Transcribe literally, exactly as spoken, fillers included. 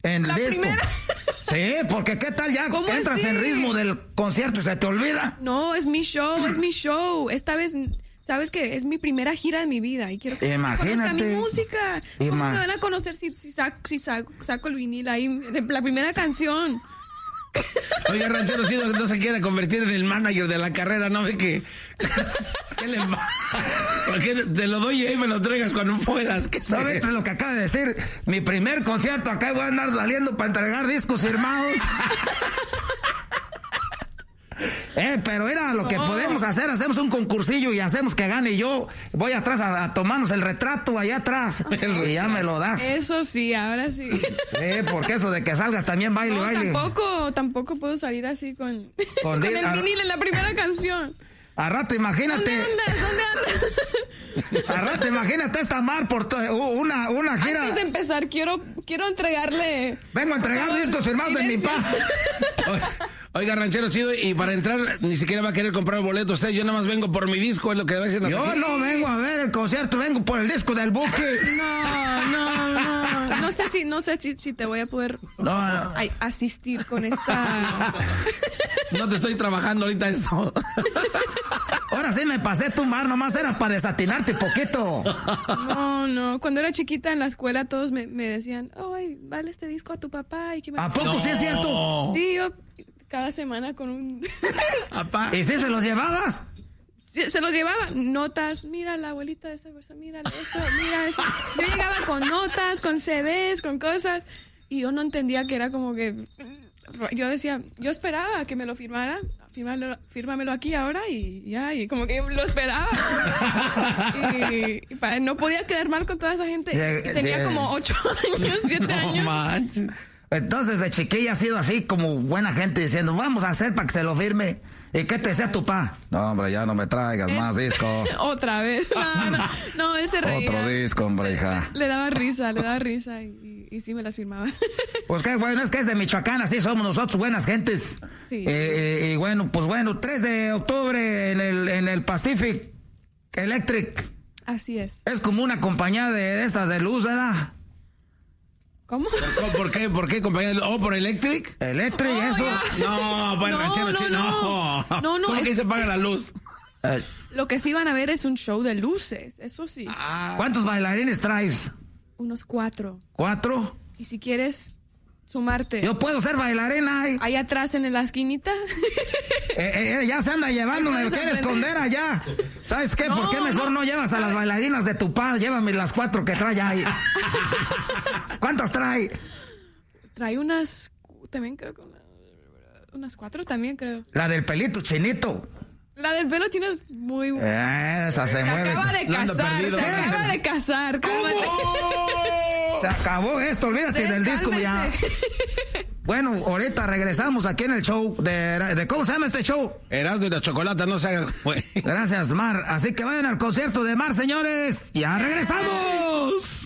en el la disco. Primera. Sí, porque qué tal ya entras así? en ritmo del concierto y se te olvida. No, es mi show, es mi show. Esta vez, sabes que es mi primera gira de mi vida y quiero que conozcan mi música. ¿Cómo Ima- me van a conocer si, si, saco, si saco, saco el vinil ahí, la primera canción? Oiga, ranchero chido, que no se quiere convertir en el manager de la carrera, ¿no ve que? ¿Qué le pasa? Te lo doy y ahí me lo traigas cuando puedas. ¿Sabes lo que acaba de decir? Mi primer concierto, acá voy a andar saliendo para entregar discos firmados. Eh, pero era lo que oh. podemos hacer, hacemos un concursillo y hacemos que gane yo. Voy atrás a, a tomarnos el retrato allá atrás y ya me lo das. Eso sí, ahora sí. Eh, porque eso de que salgas también baile, no, baile. Tampoco, tampoco puedo salir así con, con, con el a, vinil en la primera canción. A rato, imagínate. ¿Dónde andas? ¿Dónde andas? A rato, imagínate esta Mar por to, una, una gira. Antes de empezar, quiero, quiero entregarle. Vengo a entregar discos firmados de mi pa. Oiga, ranchero chido, y para entrar ni siquiera va a querer comprar boleto usted. Yo nada más vengo por mi disco, es lo que va a decir. Yo aquí. no vengo a ver el concierto, vengo por el disco del buque. No, no, no. No sé si, no sé si, si te voy a poder no, no. A, asistir con esta. No te estoy trabajando ahorita eso. Ahora sí me pasé tu Mar, nomás era para desatinarte poquito. No, no. Cuando era chiquita en la escuela todos me, me decían, ay, vale este disco a tu papá. Y que me... ¿A poco no. sí es cierto? Sí, yo cada semana con un... Papá. ¿Y si se los llevabas? Sí, se los llevaba. Notas, mira la abuelita de esa persona, mira esto, mira eso. Yo llegaba con notas, con C Ds, con cosas. Y yo no entendía que era como que... Yo decía, yo esperaba que me lo firmara, fírmamelo, fírmamelo aquí ahora y ya, y como que lo esperaba. y, y para, no podía quedar mal con toda esa gente. Yeah, Tenía yeah. como ocho años, siete no años. Manches. Entonces de chiquilla ha sido así como buena gente diciendo, vamos a hacer para que se lo firme. ¿Y qué te decía tu pa? No, hombre, ya no me traigas más discos. Otra vez. No, no, no, él se reía. Otro disco, hombre, hija. Le daba risa, le daba risa y, y, y sí me las firmaba. Pues qué bueno, es que es de Michoacán, así somos nosotros, buenas gentes. Sí. Eh, y bueno, pues bueno, tres de octubre en el, en el Pacific Electric. Así es. Es como una compañía de, de estas de luz, ¿verdad? ¿Cómo? ¿Por, ¿Por qué? ¿Por qué, compañía? ¿Oh, por Electric? Electric, oh, eso. Ya. No, pues no, ranchero, no, no. No, no. ¿Cómo es... que se paga la luz? Eh. Lo que sí van a ver es un show de luces, eso sí. Ah. ¿Cuántos bailarines traes? Unos cuatro. ¿Cuatro? Y si quieres sumarte. Yo puedo ser bailarina. Ahí, ahí atrás en la esquinita. eh, eh, ya se anda llevando, me quiere esconder allá. ¿Sabes qué? No, ¿por qué mejor no, no llevas a las bailarinas de tu pa? Llévame las cuatro que trae ahí. ¿Cuántas trae? Trae unas, también creo que una, unas cuatro también creo. La del pelito chinito. La del pelo chino es muy buena. Esa se, se mueve. Acaba de casar, se acaba de casar. Se acabó esto, olvídate sí, del disco ya. Bueno, ahorita regresamos aquí en el show de, de ¿cómo se llama este show? Erasmo y la Chocolata, no se haga. Gracias, Mar. Así que vayan al concierto de Mar, señores. Ya regresamos.